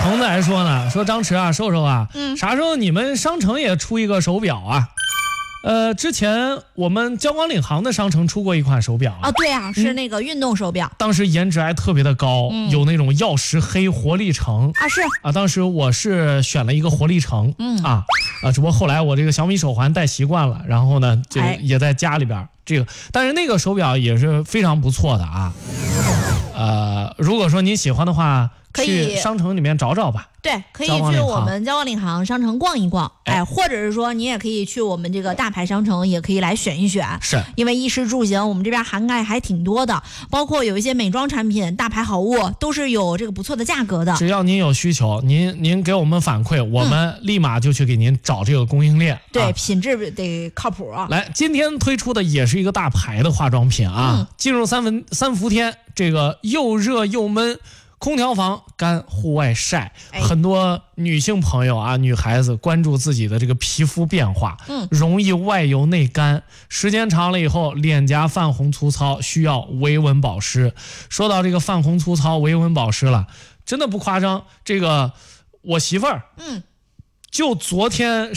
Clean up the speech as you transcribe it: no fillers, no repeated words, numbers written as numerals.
虫子还说呢，说张弛啊，瘦瘦啊，啥时候你们商城也出一个手表啊？之前我们交广领航的商城出过一款手表啊，对啊，是那个运动手表， 当时颜值还特别的高，有那种曜石黑活力橙啊，是啊，当时我是选了一个活力橙，只不过后来我这个小米手环戴习惯了，然后呢，就也在家里边这个，但是那个手表也是非常不错的啊。如果说您喜欢的话， 可以去商城里面找找吧。 对，可以去我们交广领航商城逛一逛，或者是说你也可以去我们这个大牌商城，也可以来选一选。 是， 因为衣食住行我们这边涵盖还挺多的，包括有一些美妆产品、大牌好物都是有这个不错的价格的。 只要您有需求，您给我们反馈，我们立马就去给您找这个供应链。 对，品质得靠谱啊。 来，今天推出的也是一个大牌的化妆品啊，进入三伏天，这个又热又闷。空调房干户外晒，很多女性朋友啊，女孩子关注自己的这个皮肤变化，容易外油内干，时间长了以后脸颊泛红粗糙，需要维稳保湿。说到这个泛红粗糙维稳保湿了，真的不夸张，这个我媳妇儿，就昨天